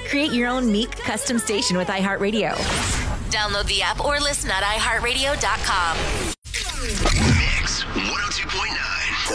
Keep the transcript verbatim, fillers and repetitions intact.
Create your own Meek custom station with iHeartRadio. Download the app or listen at i heart radio dot com.